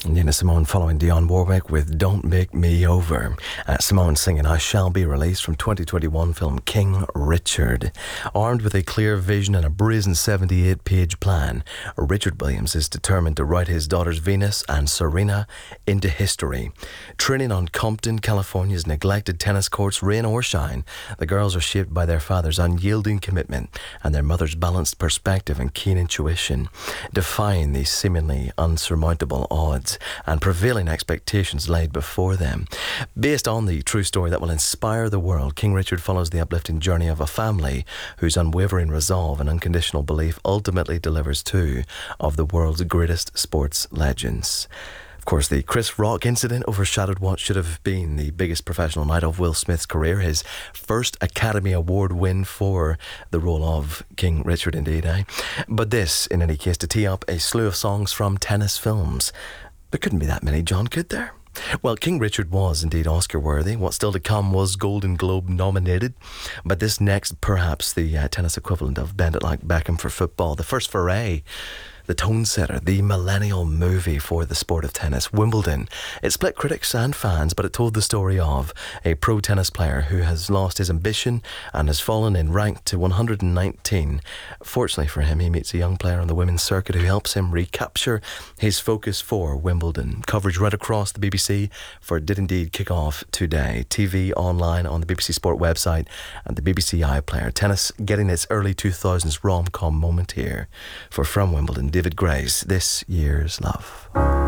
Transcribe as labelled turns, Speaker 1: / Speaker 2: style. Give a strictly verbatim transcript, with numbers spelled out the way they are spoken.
Speaker 1: Nina Simone following Dionne Warwick with Don't Make Me Over. Uh, Simone singing I Shall Be released from twenty twenty-one film King Richard. Armed with a clear vision and a brazen seventy-eight page plan, Richard Williams is determined to write his daughters Venus and Serena into history. Training on Compton, California's neglected tennis courts, rain or shine, the girls are shaped by their father's unyielding commitment and their mother's balanced perspective and keen intuition, defying the seemingly unsurmountable odds and prevailing expectations laid before them. Based on the true story that will inspire the world, King Richard follows the uplifting journey of a family whose unwavering resolve and unconditional belief ultimately delivers two of the world's greatest sports legends. Of course, the Chris Rock incident overshadowed what should have been the biggest professional night of Will Smith's career, his first Academy Award win for the role of King Richard, indeed, eh? But this, in any case, to tee up a slew of songs from tennis films. There couldn't be that many, John, could there? Well, King Richard was indeed Oscar-worthy. What still to come was Golden Globe nominated. But this next, perhaps the uh, tennis equivalent of Bend It Like Beckham for football, the first foray, the tone setter, the millennial movie for the sport of tennis, Wimbledon. It split critics and fans, but it told the story of a pro tennis player who has lost his ambition and has fallen in rank to one hundred nineteen. Fortunately for him, he meets a young player on the women's circuit who helps him recapture his focus for Wimbledon. Coverage right across the B B C, for it did indeed kick off today. T V, online, on the B B C Sport website and the B B C iPlayer. Tennis getting its early two thousands rom-com moment here for From Wimbledon, David Gray's This Year's Love.